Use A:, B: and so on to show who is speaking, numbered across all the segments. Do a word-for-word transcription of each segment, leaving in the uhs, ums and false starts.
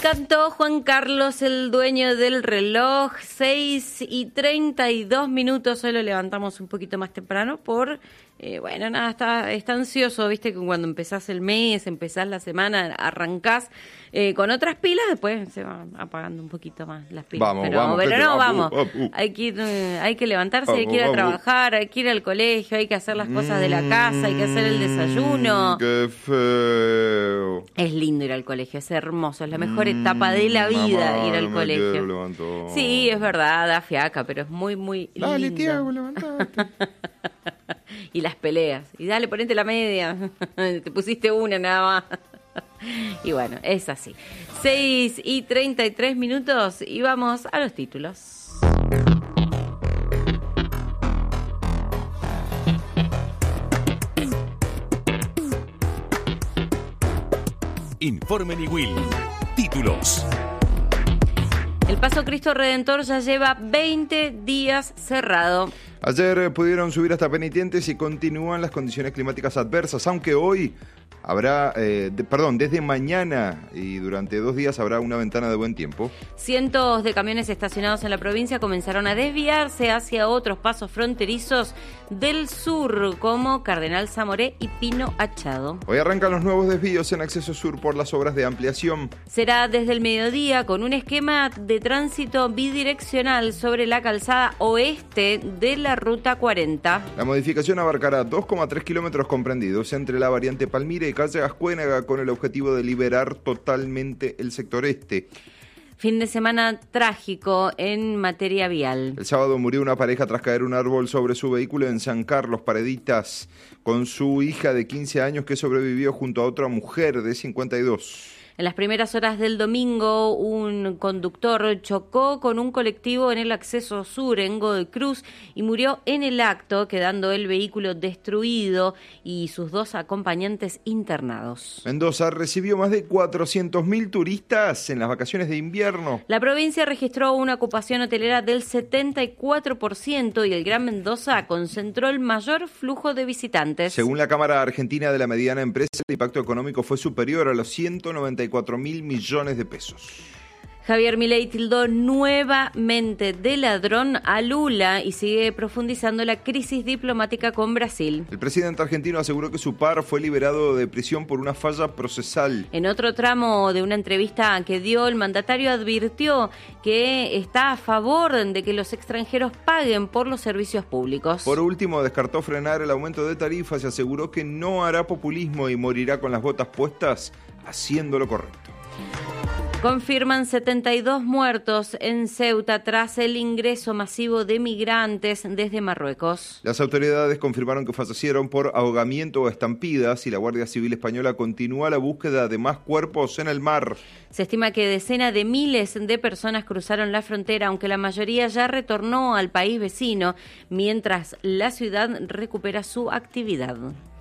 A: Cantó Juan Carlos, el dueño del reloj, seis y treinta y dos minutos. Hoy lo levantamos un poquito más temprano por, eh, bueno, nada, está, está ansioso, viste, que cuando empezás el mes, empezás la semana, arrancás eh, con otras pilas, después se van apagando un poquito más las pilas.
B: Vamos,
A: pero,
B: vamos,
A: pero
B: gente,
A: no,
B: vamos,
A: vamos.
B: vamos.
A: Hay que ir, eh, hay que levantarse,
B: Vamos,
A: hay que ir a
B: vamos.
A: trabajar, hay que ir al colegio, hay que hacer las cosas de la casa, hay que hacer el desayuno.
B: Qué feo.
A: Es lindo ir al colegio, es hermoso, es la mejor etapa de la vida
B: Mamá,
A: ir al
B: no me
A: colegio.
B: quiero levantar.
A: Sí, es verdad, da fiaca, pero es muy, muy lindo.
B: Dale, Tiago, levantate.
A: Y las peleas. Y dale, ponete la media. Te pusiste una nada más. Y bueno, es así. seis y treinta y tres minutos y vamos a los títulos.
C: Informe Niwil. Títulos.
A: El Paso Cristo Redentor ya lleva veinte días cerrado.
B: Ayer eh, pudieron subir hasta penitentes y continúan las condiciones climáticas adversas, aunque hoy habrá, eh, de, perdón, desde mañana y durante dos días habrá una ventana de buen tiempo.
A: Cientos de camiones estacionados en la provincia comenzaron a desviarse hacia otros pasos fronterizos del sur, como Cardenal Zamoré y Pino Achado.
B: Hoy arrancan los nuevos desvíos en acceso sur por las obras de ampliación.
A: Será desde el mediodía con un esquema de tránsito bidireccional sobre la calzada oeste de la Ruta cuarenta.
B: La modificación abarcará dos coma tres kilómetros comprendidos entre la variante Palmira y calle Ascuénaga con el objetivo de liberar totalmente el sector este.
A: Fin de semana trágico en materia vial.
B: El sábado murió una pareja tras caer un árbol sobre su vehículo en San Carlos, Pareditas, con su hija de quince años que sobrevivió junto a otra mujer de cincuenta y dos.
A: En las primeras horas del domingo, un conductor chocó con un colectivo en el acceso sur en Godoy Cruz y murió en el acto, quedando el vehículo destruido y sus dos acompañantes internados.
B: Mendoza recibió más de cuatrocientos mil turistas en las vacaciones de invierno.
A: La provincia registró una ocupación hotelera del setenta y cuatro por ciento y el Gran Mendoza concentró el mayor flujo de visitantes.
B: Según la Cámara Argentina de la Mediana Empresa, el impacto económico fue superior a los ciento noventa y cuatro mil millones de pesos.
A: Javier Milei tildó nuevamente de ladrón a Lula y sigue profundizando la crisis diplomática con Brasil.
B: El presidente argentino aseguró que su par fue liberado de prisión por una falla procesal.
A: En otro tramo de una entrevista que dio, el mandatario advirtió que está a favor de que los extranjeros paguen por los servicios públicos.
B: Por último, descartó frenar el aumento de tarifas y aseguró que no hará populismo y morirá con las botas puestas haciendo lo correcto.
A: Confirman setenta y dos muertos en Ceuta tras el ingreso masivo de migrantes desde Marruecos.
B: Las autoridades confirmaron que fallecieron por ahogamiento o estampidas y la Guardia Civil Española continúa la búsqueda de más cuerpos en el mar.
A: Se estima que decenas de miles de personas cruzaron la frontera, aunque la mayoría ya retornó al país vecino, mientras la ciudad recupera su actividad.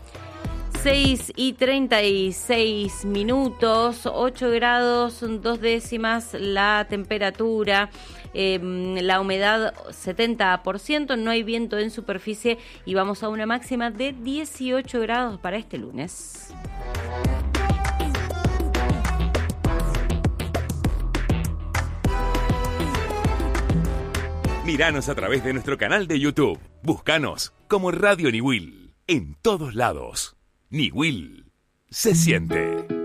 A: seis y treinta y seis minutos, ocho grados, dos décimas la temperatura, eh, la humedad setenta por ciento, no hay viento en superficie y vamos a una máxima de dieciocho grados para este lunes.
C: Míranos a través de nuestro canal de YouTube. Búscanos como Radio Niwil en todos lados. Niwil se siente.